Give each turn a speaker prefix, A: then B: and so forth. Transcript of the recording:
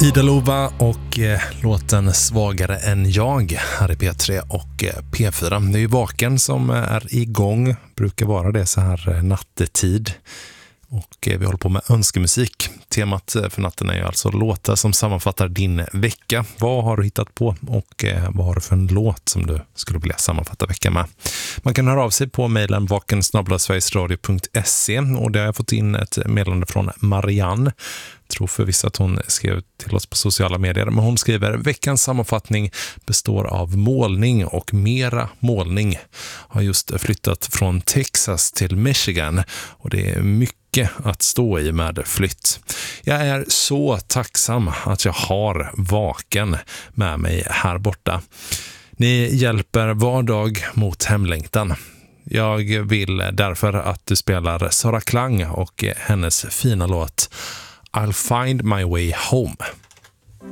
A: Ida Lova och låten Svagare än jag här i P3 och P4. Det är ju Vaken som är igång, brukar vara det så här nattetid. Och vi håller på med önskemusik. Temat för natten är ju alltså låtar som sammanfattar din vecka. Vad har du hittat på och vad har du för en låt som du skulle vilja sammanfatta veckan med? Man kan höra av sig på mejlen vaken@sverigesradio.se och där har jag fått in ett meddelande från Marianne. Jag tror förvisso att hon skrev till oss på sociala medier, men hon skriver: veckans sammanfattning består av målning och mera målning. Har just flyttat från Texas till Michigan och det är mycket att stå i med flytt. Jag är så tacksam att jag har Vaken med mig här borta. Ni hjälper var dag mot hemlängtan. Jag vill därför att du spelar Sara Klang och hennes fina låt I'll Find My Way Home.